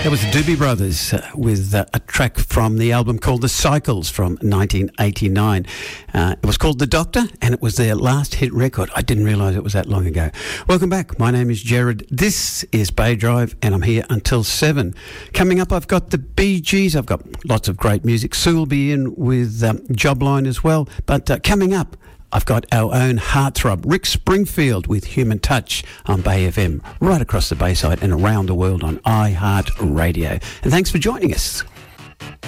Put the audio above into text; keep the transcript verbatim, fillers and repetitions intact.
That was the Doobie Brothers uh, with uh, a track from the album called The Cycles from nineteen eighty-nine. Uh, it was called The Doctor, and it was their last hit record. I didn't realise it was that long ago. Welcome back. My name is Jared. This is Bay Drive, and I'm here until seven. Coming up, I've got the Bee Gees. I've got lots of great music. Sue will be in with um, Jobline as well. But uh, coming up, I've got our own heartthrob, Rick Springfield, with Human Touch on Bay F M, right across the Bayside and around the world on iHeart Radio. And thanks for joining us.